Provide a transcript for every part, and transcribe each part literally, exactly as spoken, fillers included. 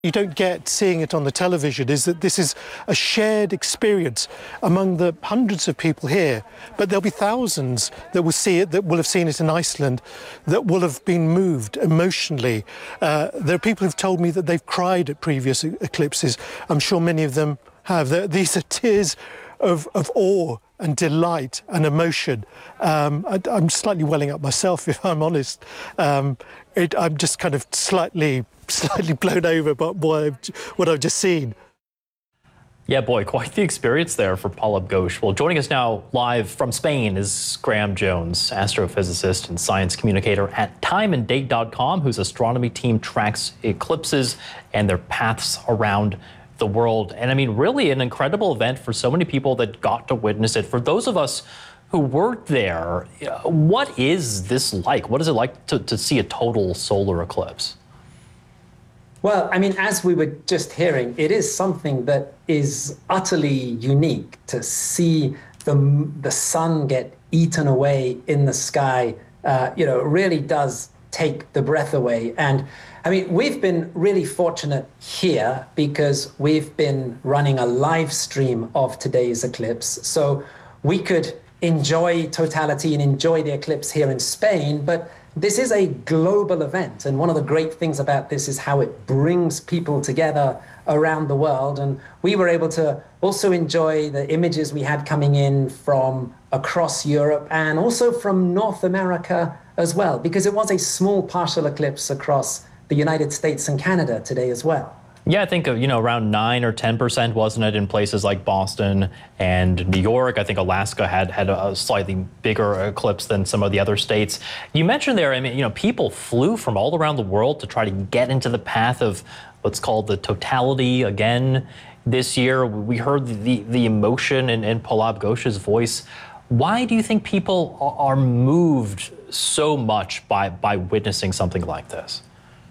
you don't get seeing it on the television is that this is a shared experience among the hundreds of people here, but there'll be thousands that will see it, that will have seen it in Iceland, that will have been moved emotionally. Uh, there are people who've told me that they've cried at previous e- eclipses. I'm sure many of them have. They're, these are tears of, of awe and delight and emotion. Um, I, I'm slightly welling up myself, if I'm honest. Um, it, I'm just kind of slightly, slightly blown over by what I've, what I've just seen. Yeah, boy, quite the experience there for Pallab Ghosh. Well, joining us now live from Spain is Graham Jones, astrophysicist and science communicator at time and date dot com, whose astronomy team tracks eclipses and their paths around the world. And I mean, really an incredible event for so many people that got to witness it. For those of us who weren't there, what is this like? What is it like to, to see a total solar eclipse? Well, I mean, as we were just hearing, it is something that is utterly unique to see the, the sun get eaten away in the sky. Uh, you know, it really does take the breath away. And I mean, we've been really fortunate here because we've been running a live stream of today's eclipse. So we could enjoy totality and enjoy the eclipse here in Spain, but this is a global event. And one of the great things about this is how it brings people together around the world. And we were able to also enjoy the images we had coming in from across Europe and also from North America as well, because it was a small partial eclipse across the United States and Canada today as well. Yeah, I think, you know, around nine or ten percent, wasn't it, in places like Boston and New York. I think Alaska had, had a slightly bigger eclipse than some of the other states. You mentioned there, I mean, you know, people flew from all around the world to try to get into the path of what's called the totality again this year. We heard the, the emotion in, in Pallab Ghosh's voice. Why do you think people are moved so much by, by witnessing something like this?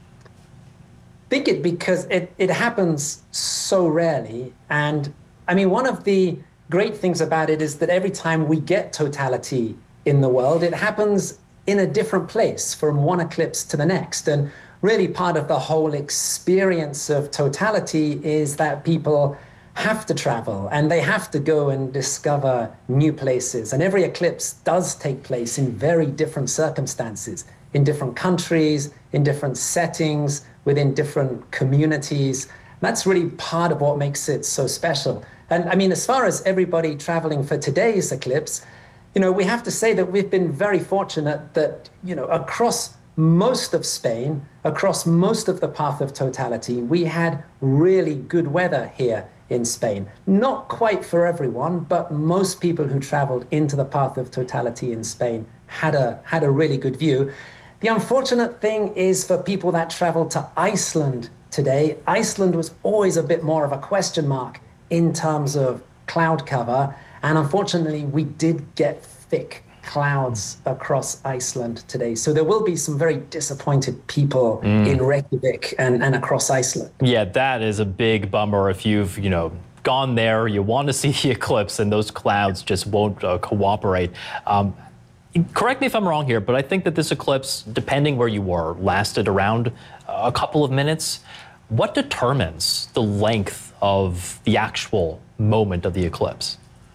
I think it because it, it happens so rarely. And I mean, one of the great things about it is that every time we get totality in the world, it happens in a different place from one eclipse to the next. And really part of the whole experience of totality is that people have to travel and they have to go and discover new places. And every eclipse does take place in very different circumstances, in different countries, in different settings, within different communities. That's really part of what makes it so special. And I mean, as far as everybody traveling for today's eclipse, you know, we have to say that we've been very fortunate that, you know, across most of Spain, across most of the path of totality, we had really good weather here in Spain. Not quite for everyone, but most people who traveled into the path of totality in Spain had a, had a really good view. The unfortunate thing is for people that traveled to Iceland today, Iceland was always a bit more of a question mark in terms of cloud cover. And unfortunately, we did get thick clouds across Iceland today. So there will be some very disappointed people mm. in Reykjavik and, and across Iceland. Yeah, that is a big bummer if you've, you know, gone there, you want to see the eclipse and those clouds just won't uh, cooperate. Um, Correct me if I'm wrong here, but I think that this eclipse, depending where you were, lasted around a couple of minutes. What determines the length of the actual moment of the eclipse?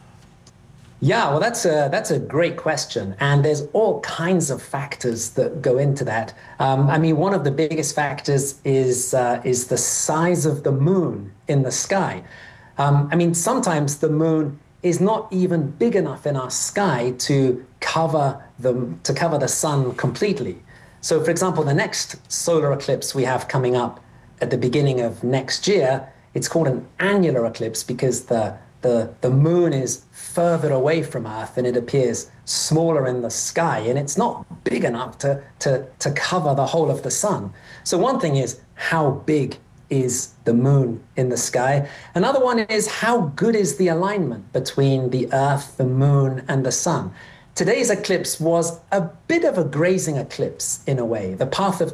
Yeah, well, that's a, that's a great question. And there's all kinds of factors that go into that. Um, I mean, one of the biggest factors is, uh, is the size of the moon in the sky. Um, I mean, sometimes the moon is not even big enough in our sky to cover the, to cover the sun completely. So for example, the next solar eclipse we have coming up at the beginning of next year, it's called an annular eclipse because the, the, the moon is further away from Earth and it appears smaller in the sky and it's not big enough to, to, to cover the whole of the sun. So one thing is how big is the moon in the sky. Another one is how good is the alignment between the Earth, the moon, and the sun. Today's eclipse was a bit of a grazing eclipse in a way. The path of